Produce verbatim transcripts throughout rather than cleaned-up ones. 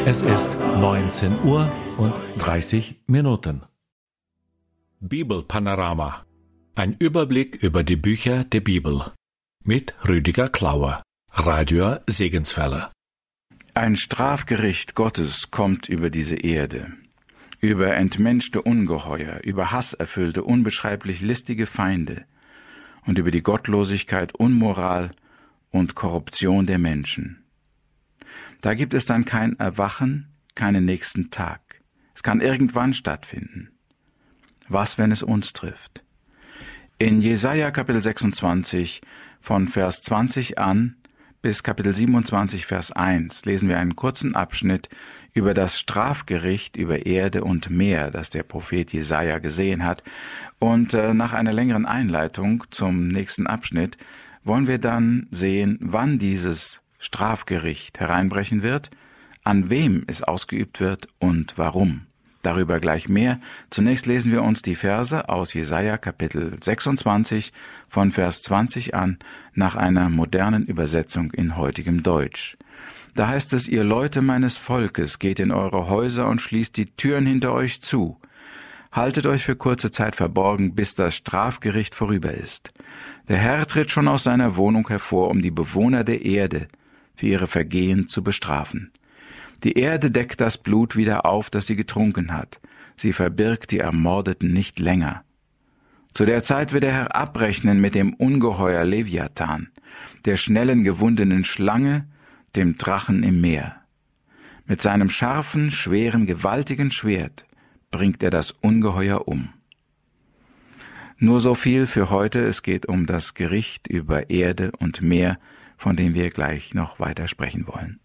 Es ist neunzehn Uhr und dreißig Minuten. Bibelpanorama. Ein Überblick über die Bücher der Bibel. Mit Rüdiger Klauer, Radio Segenswelle. Ein Strafgericht Gottes kommt über diese Erde. Über entmenschte Ungeheuer, über hasserfüllte, unbeschreiblich listige Feinde und über die Gottlosigkeit, Unmoral und Korruption der Menschen. Da gibt es dann kein Erwachen, keinen nächsten Tag. Es kann irgendwann stattfinden. Was, wenn es uns trifft? In Jesaja Kapitel sechsundzwanzig von Vers zwanzig an bis Kapitel siebenundzwanzig Vers eins lesen wir einen kurzen Abschnitt über das Strafgericht über Erde und Meer, das der Prophet Jesaja gesehen hat. Und äh, nach einer längeren Einleitung zum nächsten Abschnitt wollen wir dann sehen, wann dieses Strafgericht hereinbrechen wird, an wem es ausgeübt wird und warum. Darüber gleich mehr. Zunächst lesen wir uns die Verse aus Jesaja Kapitel sechsundzwanzig von Vers zwanzig an nach einer modernen Übersetzung in heutigem Deutsch. Da heißt es: Ihr Leute meines Volkes, geht in eure Häuser und schließt die Türen hinter euch zu. Haltet euch für kurze Zeit verborgen, bis das Strafgericht vorüber ist. Der Herr tritt schon aus seiner Wohnung hervor, um die Bewohner der Erde für ihre Vergehen zu bestrafen. Die Erde deckt das Blut wieder auf, das sie getrunken hat. Sie verbirgt die Ermordeten nicht länger. Zu der Zeit wird der Herr abrechnen mit dem Ungeheuer Leviathan, der schnellen gewundenen Schlange, dem Drachen im Meer. Mit seinem scharfen, schweren, gewaltigen Schwert bringt er das Ungeheuer um. Nur so viel für heute. Es geht um das Gericht über Erde und Meer, von dem wir gleich noch weiter sprechen wollen.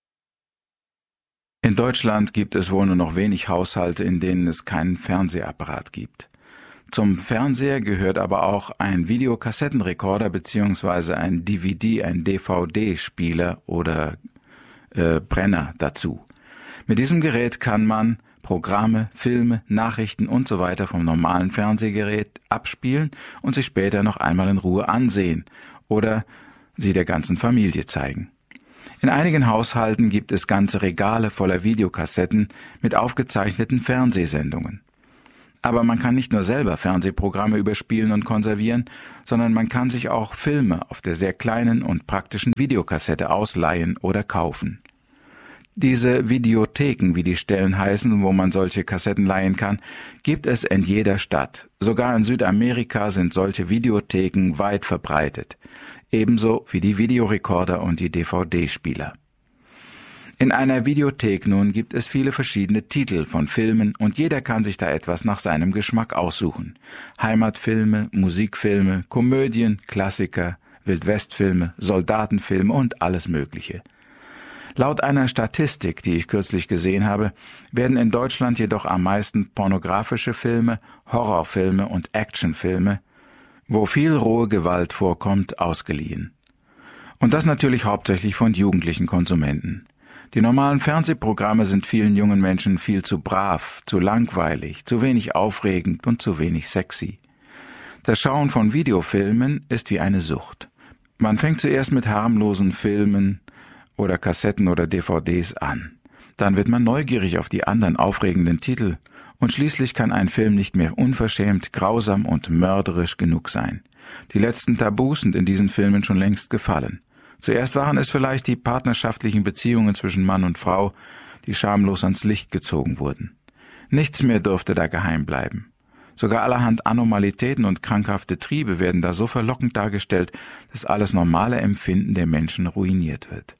In Deutschland gibt es wohl nur noch wenig Haushalte, in denen es keinen Fernsehapparat gibt. Zum Fernseher gehört aber auch ein Videokassettenrekorder bzw. ein D V D, ein D V D-Spieler oder äh, Brenner dazu. Mit diesem Gerät kann man Programme, Filme, Nachrichten und so weiter vom normalen Fernsehgerät abspielen und sich später noch einmal in Ruhe ansehen oder sie der ganzen Familie zeigen. In einigen Haushalten gibt es ganze Regale voller Videokassetten mit aufgezeichneten Fernsehsendungen. Aber man kann nicht nur selber Fernsehprogramme überspielen und konservieren, sondern man kann sich auch Filme auf der sehr kleinen und praktischen Videokassette ausleihen oder kaufen. Diese Videotheken, wie die Stellen heißen, wo man solche Kassetten leihen kann, gibt es in jeder Stadt. Sogar in Südamerika sind solche Videotheken weit verbreitet. Ebenso wie die Videorekorder und die D V D-Spieler. In einer Videothek nun gibt es viele verschiedene Titel von Filmen und jeder kann sich da etwas nach seinem Geschmack aussuchen. Heimatfilme, Musikfilme, Komödien, Klassiker, Wildwestfilme, Soldatenfilme und alles Mögliche. Laut einer Statistik, die ich kürzlich gesehen habe, werden in Deutschland jedoch am meisten pornografische Filme, Horrorfilme und Actionfilme, wo viel rohe Gewalt vorkommt, ausgeliehen. Und das natürlich hauptsächlich von jugendlichen Konsumenten. Die normalen Fernsehprogramme sind vielen jungen Menschen viel zu brav, zu langweilig, zu wenig aufregend und zu wenig sexy. Das Schauen von Videofilmen ist wie eine Sucht. Man fängt zuerst mit harmlosen Filmen oder Kassetten oder D V Ds an. Dann wird man neugierig auf die anderen aufregenden Titel und schließlich kann ein Film nicht mehr unverschämt, grausam und mörderisch genug sein. Die letzten Tabus sind in diesen Filmen schon längst gefallen. Zuerst waren es vielleicht die partnerschaftlichen Beziehungen zwischen Mann und Frau, die schamlos ans Licht gezogen wurden. Nichts mehr durfte da geheim bleiben. Sogar allerhand Anormalitäten und krankhafte Triebe werden da so verlockend dargestellt, dass alles normale Empfinden der Menschen ruiniert wird.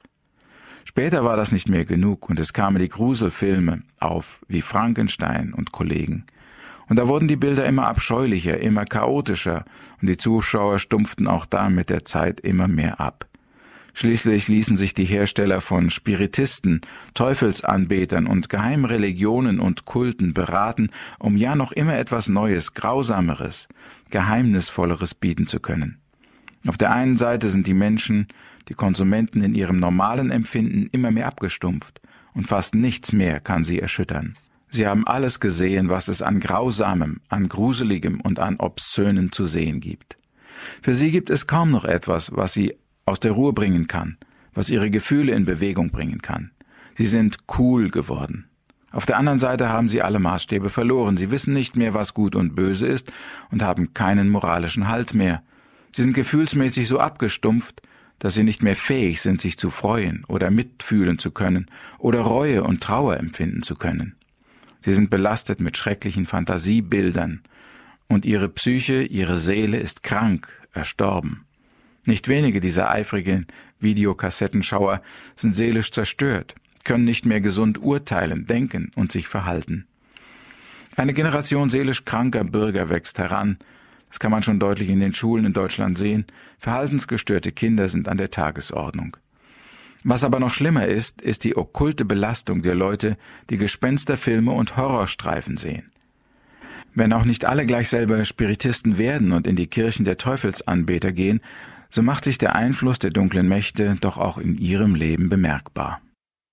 Später war das nicht mehr genug und es kamen die Gruselfilme auf, wie Frankenstein und Kollegen. Und da wurden die Bilder immer abscheulicher, immer chaotischer und die Zuschauer stumpften auch da mit der Zeit immer mehr ab. Schließlich ließen sich die Hersteller von Spiritisten, Teufelsanbetern und Geheimreligionen und Kulten beraten, um ja noch immer etwas Neues, Grausameres, Geheimnisvolleres bieten zu können. Auf der einen Seite sind die Menschen, die Konsumenten in ihrem normalen Empfinden immer mehr abgestumpft und fast nichts mehr kann sie erschüttern. Sie haben alles gesehen, was es an Grausamem, an Gruseligem und an Obszönen zu sehen gibt. Für sie gibt es kaum noch etwas, was sie aus der Ruhe bringen kann, was ihre Gefühle in Bewegung bringen kann. Sie sind cool geworden. Auf der anderen Seite haben sie alle Maßstäbe verloren. Sie wissen nicht mehr, was gut und böse ist und haben keinen moralischen Halt mehr. Sie sind gefühlsmäßig so abgestumpft, dass sie nicht mehr fähig sind, sich zu freuen oder mitfühlen zu können oder Reue und Trauer empfinden zu können. Sie sind belastet mit schrecklichen Fantasiebildern und ihre Psyche, ihre Seele ist krank, erstorben. Nicht wenige dieser eifrigen Videokassettenschauer sind seelisch zerstört, können nicht mehr gesund urteilen, denken und sich verhalten. Eine Generation seelisch kranker Bürger wächst heran. Das kann man schon deutlich in den Schulen in Deutschland sehen. Verhaltensgestörte Kinder sind an der Tagesordnung. Was aber noch schlimmer ist, ist die okkulte Belastung der Leute, die Gespensterfilme und Horrorstreifen sehen. Wenn auch nicht alle gleich selber Spiritisten werden und in die Kirchen der Teufelsanbeter gehen, so macht sich der Einfluss der dunklen Mächte doch auch in ihrem Leben bemerkbar.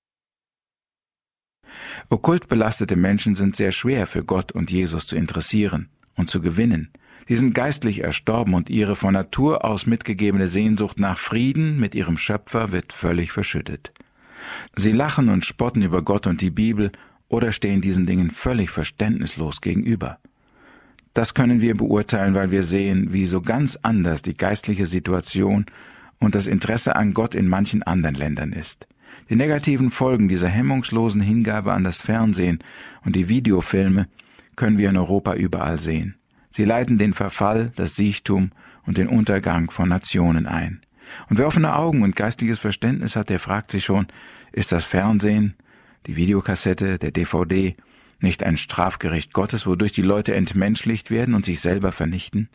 Okkult belastete Menschen sind sehr schwer für Gott und Jesus zu interessieren und zu gewinnen. Sie sind geistlich erstorben und ihre von Natur aus mitgegebene Sehnsucht nach Frieden mit ihrem Schöpfer wird völlig verschüttet. Sie lachen und spotten über Gott und die Bibel oder stehen diesen Dingen völlig verständnislos gegenüber. Das können wir beurteilen, weil wir sehen, wie so ganz anders die geistliche Situation und das Interesse an Gott in manchen anderen Ländern ist. Die negativen Folgen dieser hemmungslosen Hingabe an das Fernsehen und die Videofilme können wir in Europa überall sehen. Sie leiten den Verfall, das Siechtum und den Untergang von Nationen ein. Und wer offene Augen und geistliches Verständnis hat, der fragt sich schon, ist das Fernsehen, die Videokassette, der D V D nicht ein Strafgericht Gottes, wodurch die Leute entmenschlicht werden und sich selber vernichten?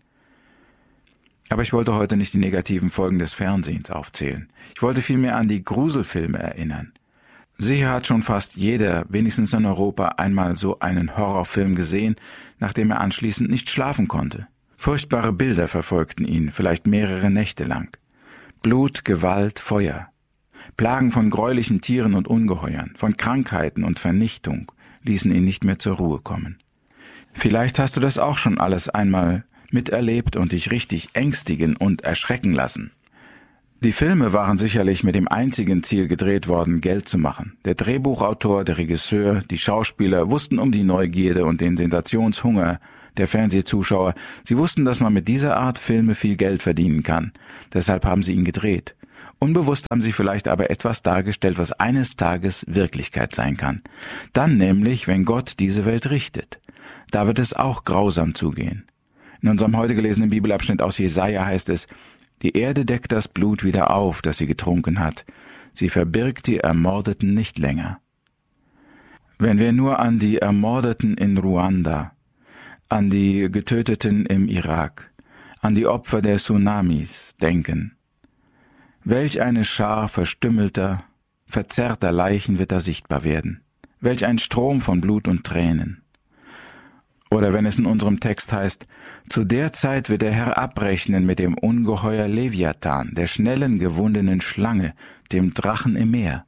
Aber ich wollte heute nicht die negativen Folgen des Fernsehens aufzählen. Ich wollte vielmehr an die Gruselfilme erinnern. Sicher hat schon fast jeder, wenigstens in Europa, einmal so einen Horrorfilm gesehen, nachdem er anschließend nicht schlafen konnte. Furchtbare Bilder verfolgten ihn, vielleicht mehrere Nächte lang. Blut, Gewalt, Feuer. Plagen von gräulichen Tieren und Ungeheuern, von Krankheiten und Vernichtung ließen ihn nicht mehr zur Ruhe kommen. Vielleicht hast du das auch schon alles einmal miterlebt und dich richtig ängstigen und erschrecken lassen. Die Filme waren sicherlich mit dem einzigen Ziel gedreht worden, Geld zu machen. Der Drehbuchautor, der Regisseur, die Schauspieler wussten um die Neugierde und den Sensationshunger der Fernsehzuschauer. Sie wussten, dass man mit dieser Art Filme viel Geld verdienen kann. Deshalb haben sie ihn gedreht. Unbewusst haben sie vielleicht aber etwas dargestellt, was eines Tages Wirklichkeit sein kann. Dann nämlich, wenn Gott diese Welt richtet. Da wird es auch grausam zugehen. In unserem heute gelesenen Bibelabschnitt aus Jesaja heißt es, die Erde deckt das Blut wieder auf, das sie getrunken hat. Sie verbirgt die Ermordeten nicht länger. Wenn wir nur an die Ermordeten in Ruanda, an die Getöteten im Irak, an die Opfer der Tsunamis denken, welch eine Schar verstümmelter, verzerrter Leichen wird da sichtbar werden. Welch ein Strom von Blut und Tränen. Oder wenn es in unserem Text heißt, zu der Zeit wird der Herr abrechnen mit dem Ungeheuer Leviathan, der schnellen, gewundenen Schlange, dem Drachen im Meer.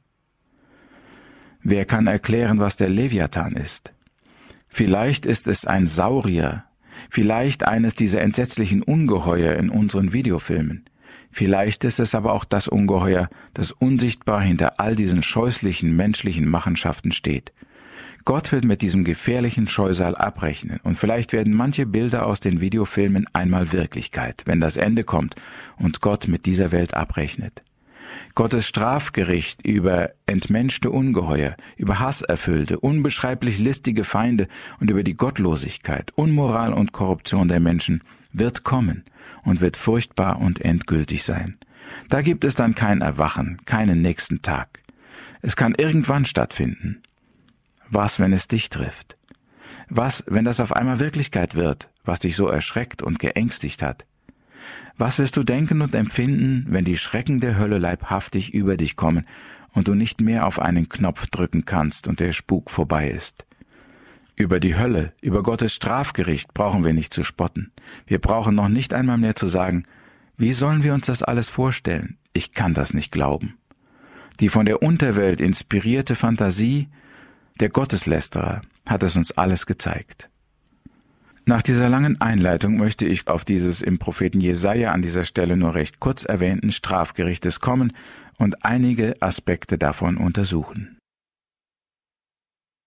Wer kann erklären, was der Leviathan ist? Vielleicht ist es ein Saurier, vielleicht eines dieser entsetzlichen Ungeheuer in unseren Videofilmen. Vielleicht ist es aber auch das Ungeheuer, das unsichtbar hinter all diesen scheußlichen menschlichen Machenschaften steht. Gott wird mit diesem gefährlichen Scheusal abrechnen und vielleicht werden manche Bilder aus den Videofilmen einmal Wirklichkeit, wenn das Ende kommt und Gott mit dieser Welt abrechnet. Gottes Strafgericht über entmenschte Ungeheuer, über hasserfüllte, unbeschreiblich listige Feinde und über die Gottlosigkeit, Unmoral und Korruption der Menschen wird kommen und wird furchtbar und endgültig sein. Da gibt es dann kein Erwachen, keinen nächsten Tag. Es kann irgendwann stattfinden. Was, wenn es dich trifft? Was, wenn das auf einmal Wirklichkeit wird, was dich so erschreckt und geängstigt hat? Was wirst du denken und empfinden, wenn die Schrecken der Hölle leibhaftig über dich kommen und du nicht mehr auf einen Knopf drücken kannst und der Spuk vorbei ist? Über die Hölle, über Gottes Strafgericht brauchen wir nicht zu spotten. Wir brauchen noch nicht einmal mehr zu sagen, wie sollen wir uns das alles vorstellen? Ich kann das nicht glauben. Die von der Unterwelt inspirierte Fantasie der Gotteslästerer hat es uns alles gezeigt. Nach dieser langen Einleitung möchte ich auf dieses im Propheten Jesaja an dieser Stelle nur recht kurz erwähnten Strafgerichtes kommen und einige Aspekte davon untersuchen.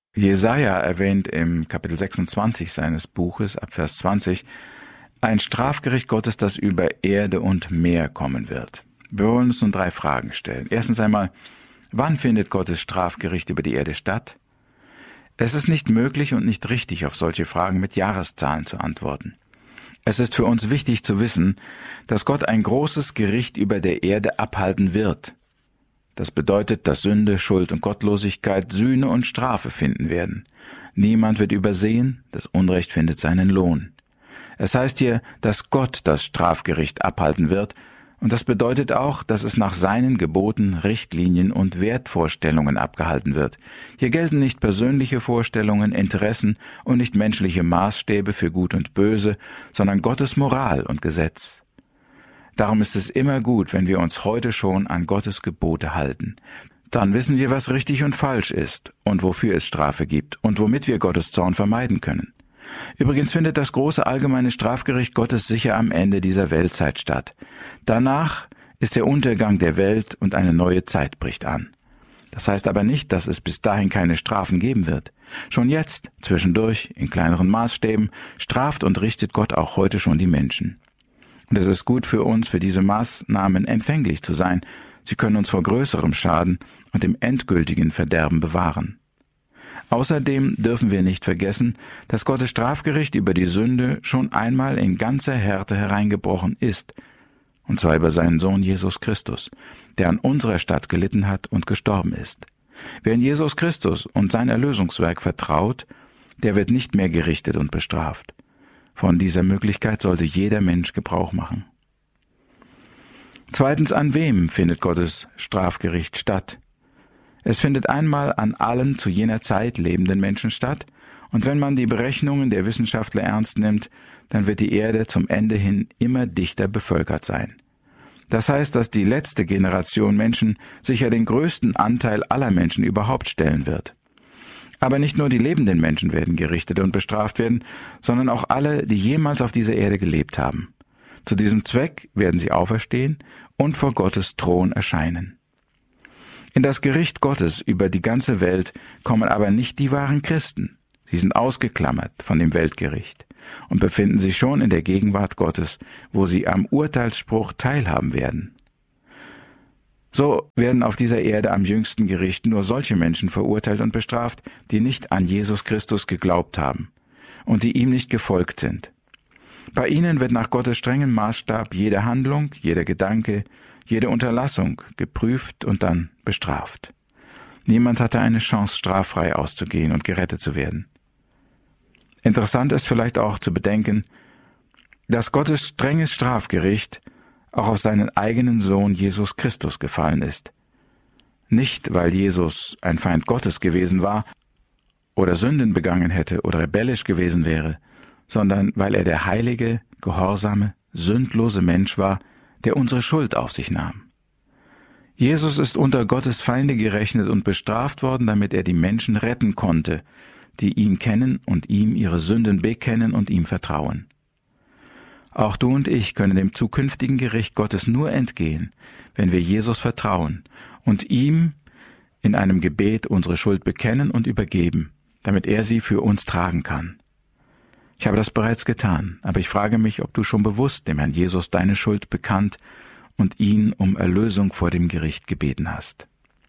Jesaja erwähnt im Kapitel sechsundzwanzig seines Buches, ab Vers zwanzig, ein Strafgericht Gottes, das über Erde und Meer kommen wird. Wir wollen uns nun drei Fragen stellen. Erstens einmal, wann findet Gottes Strafgericht über die Erde statt? Es ist nicht möglich und nicht richtig, auf solche Fragen mit Jahreszahlen zu antworten. Es ist für uns wichtig zu wissen, dass Gott ein großes Gericht über der Erde abhalten wird. Das bedeutet, dass Sünde, Schuld und Gottlosigkeit Sühne und Strafe finden werden. Niemand wird übersehen, das Unrecht findet seinen Lohn. Es heißt hier, dass Gott das Strafgericht abhalten wird, und das bedeutet auch, dass es nach seinen Geboten, Richtlinien und Wertvorstellungen abgehalten wird. Hier gelten nicht persönliche Vorstellungen, Interessen und nicht menschliche Maßstäbe für Gut und Böse, sondern Gottes Moral und Gesetz. Darum ist es immer gut, wenn wir uns heute schon an Gottes Gebote halten. Dann wissen wir, was richtig und falsch ist und wofür es Strafe gibt und womit wir Gottes Zorn vermeiden können. Übrigens findet das große allgemeine Strafgericht Gottes sicher am Ende dieser Weltzeit statt. Danach ist der Untergang der Welt und eine neue Zeit bricht an. Das heißt aber nicht, dass es bis dahin keine Strafen geben wird. Schon jetzt, zwischendurch, in kleineren Maßstäben, straft und richtet Gott auch heute schon die Menschen. Und es ist gut für uns, für diese Maßnahmen empfänglich zu sein. Sie können uns vor größerem Schaden und dem endgültigen Verderben bewahren. Außerdem dürfen wir nicht vergessen, dass Gottes Strafgericht über die Sünde schon einmal in ganzer Härte hereingebrochen ist, und zwar über seinen Sohn Jesus Christus, der an unserer Stadt gelitten hat und gestorben ist. Wer in Jesus Christus und sein Erlösungswerk vertraut, der wird nicht mehr gerichtet und bestraft. Von dieser Möglichkeit sollte jeder Mensch Gebrauch machen. Zweitens, an wem findet Gottes Strafgericht statt? Es findet einmal an allen zu jener Zeit lebenden Menschen statt, und wenn man die Berechnungen der Wissenschaftler ernst nimmt, dann wird die Erde zum Ende hin immer dichter bevölkert sein. Das heißt, dass die letzte Generation Menschen sicher den größten Anteil aller Menschen überhaupt stellen wird. Aber nicht nur die lebenden Menschen werden gerichtet und bestraft werden, sondern auch alle, die jemals auf dieser Erde gelebt haben. Zu diesem Zweck werden sie auferstehen und vor Gottes Thron erscheinen. In das Gericht Gottes über die ganze Welt kommen aber nicht die wahren Christen. Sie sind ausgeklammert von dem Weltgericht und befinden sich schon in der Gegenwart Gottes, wo sie am Urteilsspruch teilhaben werden. So werden auf dieser Erde am jüngsten Gericht nur solche Menschen verurteilt und bestraft, die nicht an Jesus Christus geglaubt haben und die ihm nicht gefolgt sind. Bei ihnen wird nach Gottes strengem Maßstab jede Handlung, jeder Gedanke, jede Unterlassung geprüft und dann bestraft. Niemand hatte eine Chance, straffrei auszugehen und gerettet zu werden. Interessant ist vielleicht auch zu bedenken, dass Gottes strenges Strafgericht auch auf seinen eigenen Sohn Jesus Christus gefallen ist. Nicht, weil Jesus ein Feind Gottes gewesen war oder Sünden begangen hätte oder rebellisch gewesen wäre, sondern weil er der heilige, gehorsame, sündlose Mensch war, der unsere Schuld auf sich nahm. Jesus ist unter Gottes Feinde gerechnet und bestraft worden, damit er die Menschen retten konnte, die ihn kennen und ihm ihre Sünden bekennen und ihm vertrauen. Auch du und ich können dem zukünftigen Gericht Gottes nur entgehen, wenn wir Jesus vertrauen und ihm in einem Gebet unsere Schuld bekennen und übergeben, damit er sie für uns tragen kann. Ich habe das bereits getan, aber ich frage mich, ob du schon bewusst dem Herrn Jesus deine Schuld bekannt und ihn um Erlösung vor dem Gericht gebeten hast.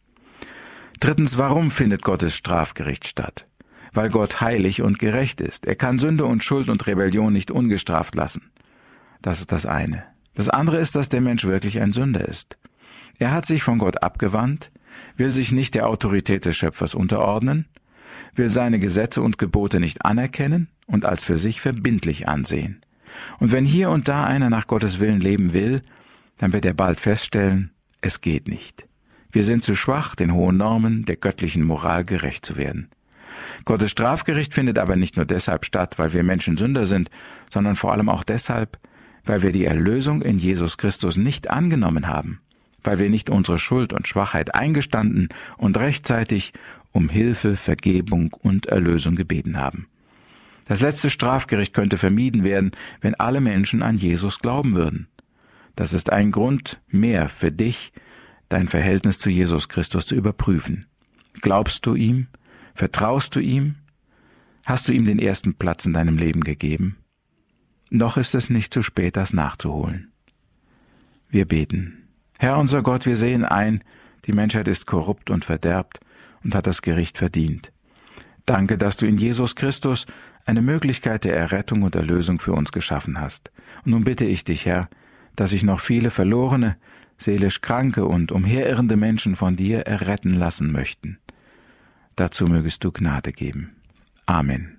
Drittens, warum findet Gottes Strafgericht statt? Weil Gott heilig und gerecht ist. Er kann Sünde und Schuld und Rebellion nicht ungestraft lassen. Das ist das eine. Das andere ist, dass der Mensch wirklich ein Sünder ist. Er hat sich von Gott abgewandt, will sich nicht der Autorität des Schöpfers unterordnen, will seine Gesetze und Gebote nicht anerkennen und als für sich verbindlich ansehen. Und wenn hier und da einer nach Gottes Willen leben will, dann wird er bald feststellen, es geht nicht. Wir sind zu schwach, den hohen Normen der göttlichen Moral gerecht zu werden. Gottes Strafgericht findet aber nicht nur deshalb statt, weil wir Menschen Sünder sind, sondern vor allem auch deshalb, weil wir die Erlösung in Jesus Christus nicht angenommen haben, weil wir nicht unsere Schuld und Schwachheit eingestanden und rechtzeitig um Hilfe, Vergebung und Erlösung gebeten haben. Das letzte Strafgericht könnte vermieden werden, wenn alle Menschen an Jesus glauben würden. Das ist ein Grund mehr für dich, dein Verhältnis zu Jesus Christus zu überprüfen. Glaubst du ihm? Vertraust du ihm? Hast du ihm den ersten Platz in deinem Leben gegeben? Noch ist es nicht zu spät, das nachzuholen. Wir beten. Herr unser Gott, wir sehen ein, die Menschheit ist korrupt und verderbt und hat das Gericht verdient. Danke, dass du in Jesus Christus eine Möglichkeit der Errettung und Erlösung für uns geschaffen hast. Und nun bitte ich dich, Herr, dass sich noch viele verlorene, seelisch kranke und umherirrende Menschen von dir erretten lassen möchten. Dazu mögest du Gnade geben. Amen.